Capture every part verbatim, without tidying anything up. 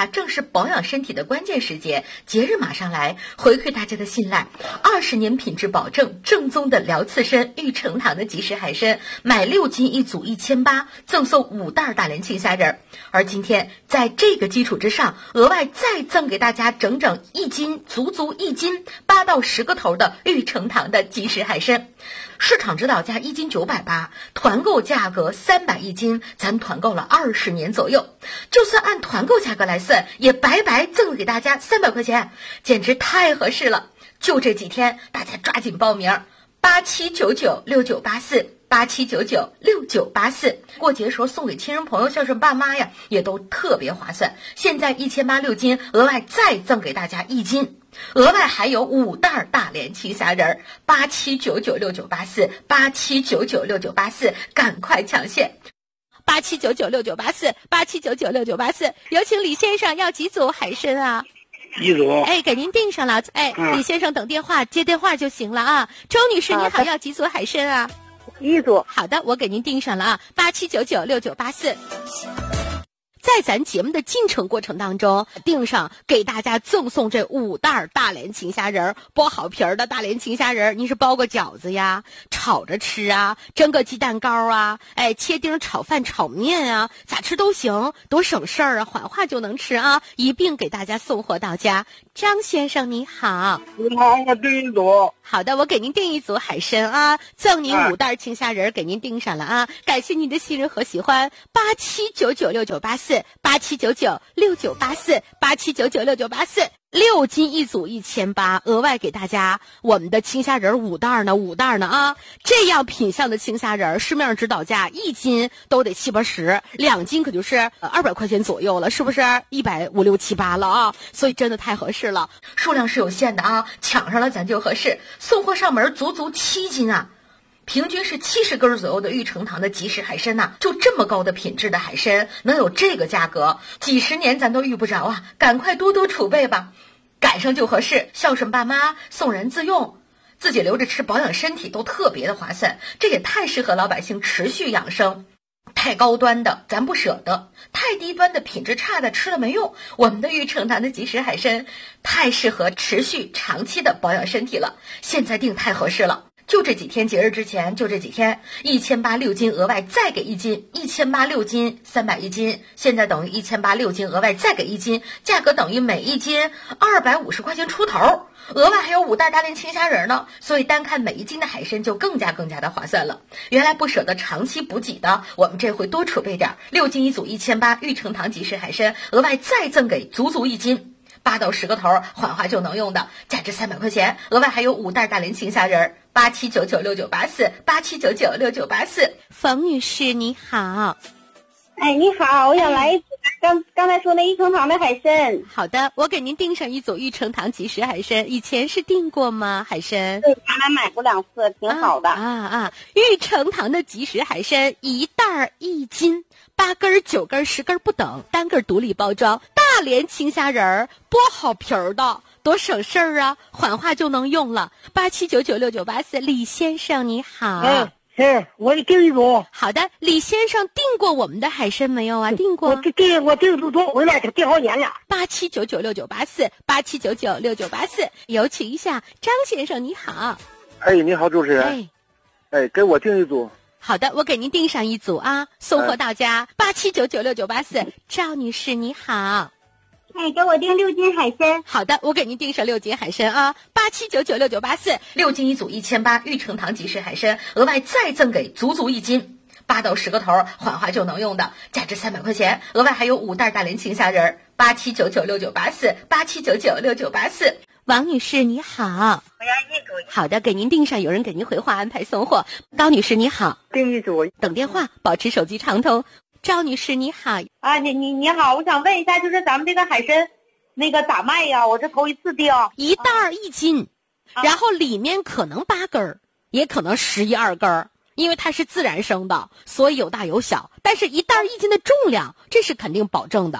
呀，正是保养身体的关键时节，节日马上来，回馈大家的信赖。二十年品质保证，正宗的辽刺参、玉成堂的即食海参，买六斤一组一千八，赠送五袋大连青虾仁。而今天在这个基础之上，额外再赠给大家整整一斤，足足一斤八到十个头的玉成堂的即食海参。市场指导价一斤九百八，团购价格三百一斤，咱团购了二十年左右，就算按团购价格来算，也白白赠给大家三百块钱，简直太合适了。就这几天，大家抓紧报名，八七九九六九八四。八七九九六九八四，过节时候送给亲人朋友，孝顺爸妈呀，也都特别划算。现在一千八六斤，额外再赠给大家一斤，额外还有五袋大连青虾仁儿。八七九九六九八四，八七九九六九八四，赶快抢现！ 八七九九六九八四，八七九九六九八四，有请李先生，要几组海参啊？ 一组。 哎，给您订上了。哎，嗯、李先生等电话，接电话就行了啊。周女士，你好，要几组海参啊？ 一组。 好的，我给您订上了啊，八七九九六九八四。在咱节目的进程过程当中，订上给大家赠送这五袋大连青虾仁儿，剥好皮儿的大连青虾仁儿，你是包个饺子呀，炒着吃啊，蒸个鸡蛋糕啊，哎，切丁炒饭炒面啊，咋吃都行，多省事儿啊，缓化就能吃啊，一并给大家送货到家。张先生你好。 你好，我订一组。 好的，我给您订一组海参啊，赠您五袋青虾仁儿，给您订上了啊，感谢您的信任和喜欢。八七九九六九八四，八七九九六九八四，八七九九六九八四，六斤一组一千八，额外给大家我们的青虾仁五袋呢，五袋呢啊！这样品相的青虾仁，市面上指导价一斤都得七八十，两斤可就是二百块钱左右了，是不是？一百五六七八了啊！所以真的太合适了， 数量是有限的啊，抢上了咱就合适。送货上门足足七斤啊！平均是七十根左右的玉成堂的即食海参呐、啊，就这么高的品质的海参，能有这个价格，几十年咱都遇不着啊！赶快多多储备吧，赶上就合适，孝顺爸妈，送人自用，自己留着吃，保养身体都特别的划算。这也太适合老百姓持续养生。太高端的咱不舍得，太低端的品质差的吃了没用。我们的玉成堂的即食海参太适合持续长期的保养身体了，现在订太合适了。就这几天，节日之前就这几天，一千八六斤额外再给一斤，一千八六斤三百一斤，现在等于一千八六斤额外再给一斤，价格等于每一斤二百五十块钱出头，额外还有五袋大连青虾仁呢，所以单看每一斤的海参就更加更加的划算了。原来不舍得长期补给的，我们这回多储备点，六斤一组一千八，玉成堂即食海参额外再赠给足足一斤。八到十个头，缓化就能用的，价值三百块钱，额外还有五袋大连青虾仁。八七九九六九八四，八七九九六九八四。 冯女士你好。 哎，你好，我想来一组刚刚才说那玉成堂的海参。 好的，我给您订上一组玉成堂即食海参，以前是订过吗？海参？ 对，原来买过两次，挺好的。 啊啊啊！玉成堂的即食海参一袋一斤，八根、九根、十根不等，单个独立包装。大连青虾仁儿，剥好皮儿的，多省事儿啊，缓化就能用了。八七九九六九八四，李先生你好。 哎，是，我订一组。 好的，李先生订过我们的海参没有啊？订过。 我订我订组多回来，订好年了。 八七九九六九八四，八七九九六九八四，有请一下张先生你好。 哎，你好，主持人。 哎， 哎，给我订一组。 好的，我给您订上一组啊，送货到家。八七九九六九八四，赵女士你好。 哎，给我订六斤海参。 好的，我给您订上六斤海参啊，八七九九六九八四， 六斤一组一千八，玉成堂即食海参额外再赠给足足一斤，八到十个头，缓化就能用的，价值三百块钱，额外还有五袋大连青虾仁。八七九九六九八四，八七九九六九八四。 王女士你好。 我要一组。 好的，给您订上，有人给您回话安排送货。高女士你好。 订一组。 等电话，保持手机畅通。赵女士你好。 啊，你你你好，我想问一下，就是咱们这个海参那个咋卖呀？我这头一次订。 一袋一斤，啊，然后里面可能八根儿，也可能十一二根儿，因为它是自然生的，所以有大有小，但是一袋一斤的重量，这是肯定保证的啊。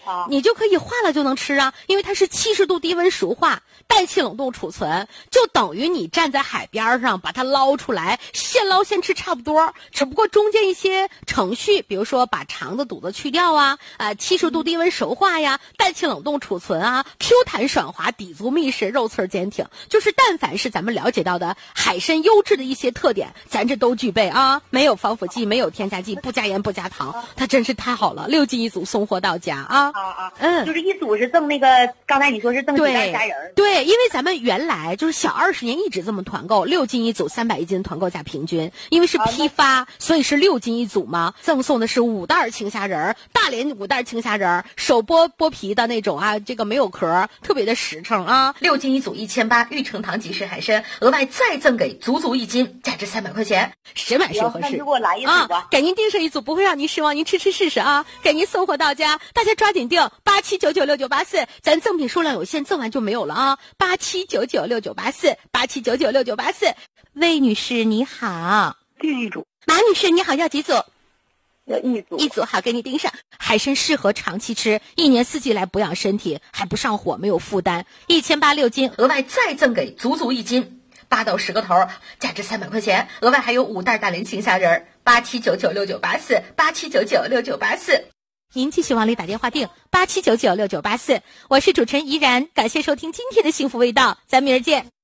啊， 你就可以化了就能吃啊，因为它是七十度低温熟化，氮气冷冻储存，就等于你站在海边上把它捞出来，现捞现吃差不多，只不过中间一些程序，比如说把肠子肚子去掉啊，呃，七十度低温熟化呀，氮气冷冻储存啊 ，Q 弹爽滑，底足密实，肉刺坚挺，就是但凡是咱们了解到的海参优质的一些特点，咱这都具备啊，没有防腐剂，没有添加剂，不加盐不加糖，它真是太好了，六斤一组送货到家啊。 啊啊， 嗯， 就是一组是赠那个，刚才你说是赠几袋虾仁儿。 对，因为咱们原来就是小二十年一直这么团购，六斤一组，三百一斤团购价平均，因为是批发，啊、所以是六斤一组嘛。赠送的是五袋青虾仁儿，大连五袋青虾仁儿，手剥剥皮的那种啊，这个没有壳，特别的实诚啊。 六斤一组一千八，玉成堂即食海参额外再赠给足足一斤，价值三百块钱， 谁买谁合适。 那就给我来一组吧， 啊，给您订上一组，不会让您失望，您吃吃试试啊，给您送货到家，大家抓紧订八七九九六九八四，咱赠品数量有限，赠完就没有了啊！八七九九六九八四，八七九九六九八四。魏女士你好， 订一组。 马女士你好，要几组？ 要一组。 一组好，给你订上。海参适合长期吃，一年四季来补养身体，还不上火，没有负担。一千八六斤， 额外再赠给足足一斤，八到十个头，价值三百块钱，额外还有五袋大连青虾仁儿。八七九九六九八四，八七九九六九八四。 您继续往里打电话订八七九九六九八四，我是主持人怡然，感谢收听今天的幸福味道，咱明儿见。